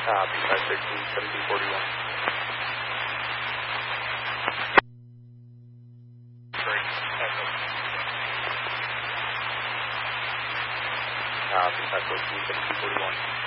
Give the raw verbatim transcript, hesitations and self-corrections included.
Copy, five thirteen, seventeen forty-one. Great. Echo. Copy, five fourteen, seventeen forty-one.